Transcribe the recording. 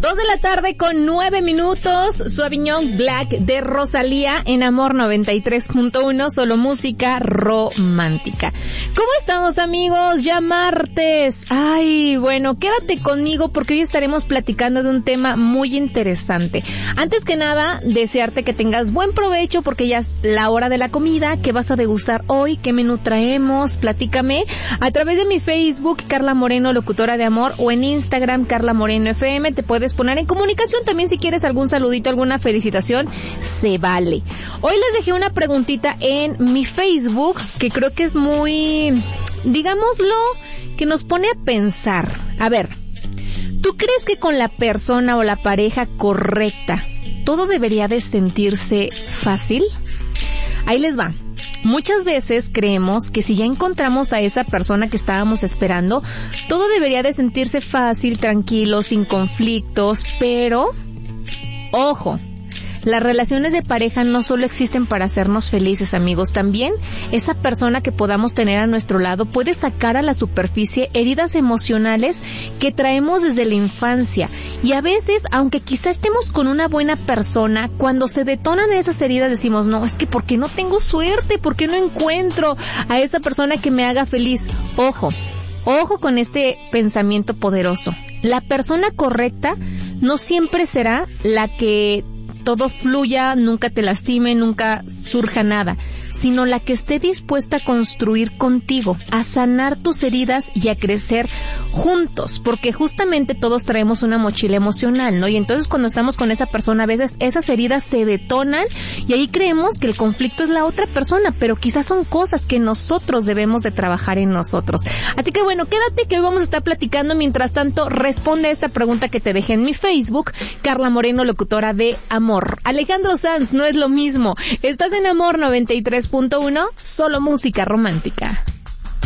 2:09 Sauvignon Black de Rosalía en Amor 93.1, solo música romántica. ¿Cómo estamos, amigos? Ya martes. Ay, bueno, quédate conmigo porque hoy estaremos platicando de un tema muy interesante. Antes que nada, desearte que tengas buen provecho porque ya es la hora de la comida. ¿Qué vas a degustar hoy? ¿Qué menú traemos? Platícame a través de mi Facebook, Carla Moreno, locutora de amor, o en Instagram, Carla Moreno FM. Te puedes poner en comunicación también si quieres algún saludito, alguna felicitación, se vale. Hoy les dejé una preguntita en mi Facebook que creo que es muy, digámoslo, que nos pone a pensar. A ver, ¿tú crees que con la persona o la pareja correcta todo debería de sentirse fácil? Ahí les va. Muchas veces creemos que si ya encontramos a esa persona que estábamos esperando, todo debería de sentirse fácil, tranquilo, sin conflictos, pero ojo, las relaciones de pareja no solo existen para hacernos felices, amigos. También esa persona que podamos tener a nuestro lado puede sacar a la superficie heridas emocionales que traemos desde la infancia. Y a veces, aunque quizá estemos con una buena persona, cuando se detonan esas heridas decimos, no, es que ¿por qué no tengo suerte? ¿Por qué no encuentro a esa persona que me haga feliz? Ojo con este pensamiento poderoso. La persona correcta no siempre será la que todo fluya, nunca te lastime, nunca surja nada, sino la que esté dispuesta a construir contigo, a sanar tus heridas y a crecer juntos, porque justamente todos traemos una mochila emocional, ¿no? Y entonces cuando estamos con esa persona, a veces esas heridas se detonan y ahí creemos que el conflicto es la otra persona, pero quizás son cosas que nosotros debemos de trabajar en nosotros. Así que bueno, quédate que hoy vamos a estar platicando. Mientras tanto, responde a esta pregunta que te dejé en mi Facebook, Carla Moreno, locutora de amor. Alejandro Sanz, no es lo mismo. Estás en Amor 93.1, solo música romántica.